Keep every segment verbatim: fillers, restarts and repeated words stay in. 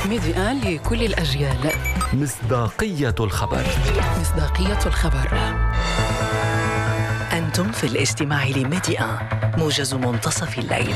ميديان لكل الأجيال. مصداقية الخبر. مصداقية الخبر. أنتم في الاستماع لميديان، موجز منتصف الليل.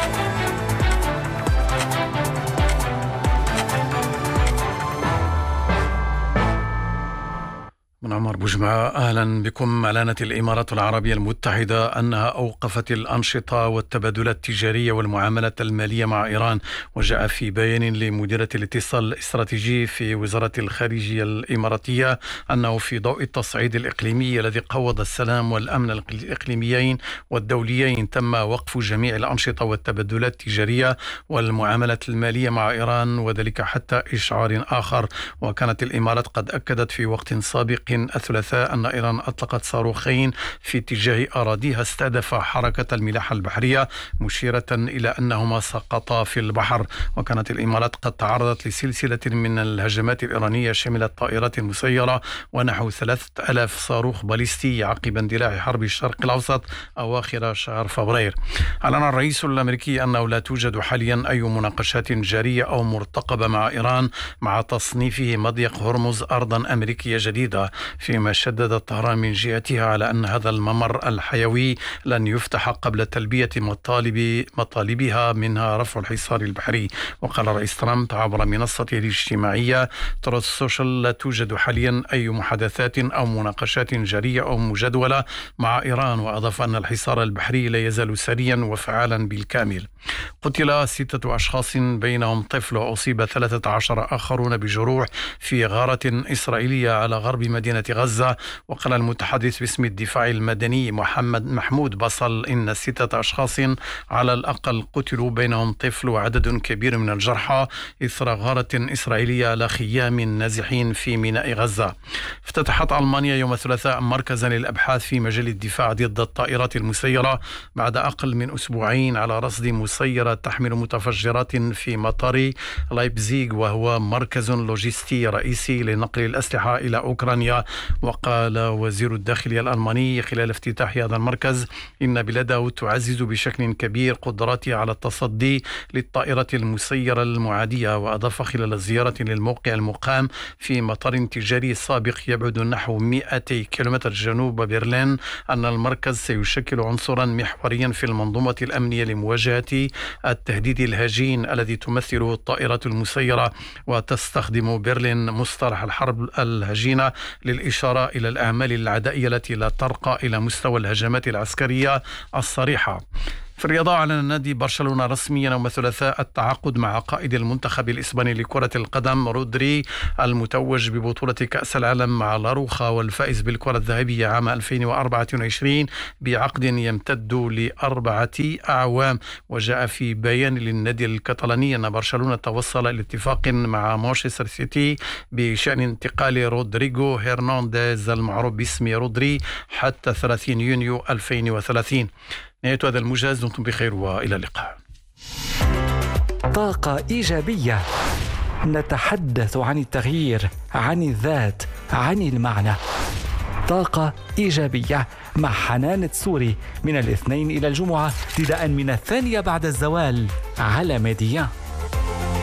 من عمر بوجمعة، أهلا بكم. أعلنت الإمارات العربية المتحدة أنها أوقفت الأنشطة والتبادلات التجارية والمعاملات المالية مع إيران. وجاء في بيان لمديرة الاتصال الاستراتيجي في وزارة الخارجية الإماراتية أنه في ضوء التصعيد الإقليمي الذي قوض السلام والأمن الإقليميين والدوليين تم وقف جميع الأنشطة والتبادلات التجارية والمعاملات المالية مع إيران، وذلك حتى إشعار آخر. وكانت الإمارات قد أكدت في وقت سابق الثلاثاء أن إيران أطلقت صاروخين في اتجاه أراضيها استهدف حركة الملاحة البحرية، مشيرة إلى أنهما سقطا في البحر. وكانت الإمارات قد تعرضت لسلسلة من الهجمات الإيرانية شملت طائرات مسيرة ونحو ثلاثة ألاف صاروخ باليستي عقب اندلاع حرب الشرق الأوسط أواخر شهر فبراير. أعلن الرئيس الأمريكي أنه لا توجد حاليا أي مناقشات جارية أو مرتقبة مع إيران مع تصنيفه مضيق هرمز أرضا أمريكية جديدة، فيما شددت طهران من جهتها على أن هذا الممر الحيوي لن يفتح قبل تلبية مطالب مطالبها منها رفع الحصار البحري. وقال رئيس ترامب عبر منصته الاجتماعية تروث سوشيال: لا توجد حاليا أي محادثات أو مناقشات جارية أو مجدولة مع إيران. وأضاف أن الحصار البحري لا يزال ساريا وفعالا بالكامل. قتل ستة أشخاص بينهم طفل وأصيب ثلاثة عشر آخرون بجروح في غارة إسرائيلية على غرب مدينة غزة. وقال المتحدث باسم الدفاع المدني محمد محمود بصل إن ستة أشخاص على الأقل قتلوا بينهم طفل وعدد كبير من الجرحى إثر غارة إسرائيلية على خيام نازحين في ميناء غزة. افتتحت ألمانيا يوم الثلاثاء مركزا للأبحاث في مجال الدفاع ضد الطائرات المسيرة بعد أقل من أسبوعين على رصد مسيرة تحمل متفجرات في مطار لايبزيغ، وهو مركز لوجستي رئيسي لنقل الأسلحة إلى أوكرانيا. وقال وزير الداخلية الألماني خلال افتتاح هذا المركز إن بلاده تعزز بشكل كبير قدراتها على التصدي للطائرات المسيرة المعادية. وأضاف خلال الزيارة للموقع المقام في مطار تجاري سابق يبعد نحو مئتي كيلومتر جنوب برلين أن المركز سيشكل عنصرا محوريا في المنظومة الأمنية لمواجهة التهديد الهجين الذي تمثله الطائرات المسيرة. وتستخدم برلين مصطلح الحرب الهجينة للإشارة إلى الأعمال العدائية التي لا ترقى إلى مستوى الهجمات العسكرية الصريحة. في الرياضة، أعلن نادي برشلونة رسميا يوم الثلاثاء التعاقد مع قائد المنتخب الإسباني لكرة القدم رودري المتوج ببطولة كأس العالم مع لاروخا والفائز بالكرة الذهبية عام ألفين وأربعة وعشرين بعقد يمتد لأربعة أعوام. وجاء في بيان للنادي الكتالوني أن برشلونة توصل إلى اتفاق مع مانشستر سيتي بشأن انتقال رودريغو هرنانديز المعروف باسم رودري حتى ثلاثين يونيو ألفين وثلاثين. نهاية هذا الموجز، دمتم بخير وإلى اللقاء. طاقة إيجابية، نتحدث عن التغيير، عن الذات، عن المعنى. طاقة إيجابية مع حنان تسوري من الاثنين إلى الجمعة ابتداء من الثانية بعد الزوال على ميديان.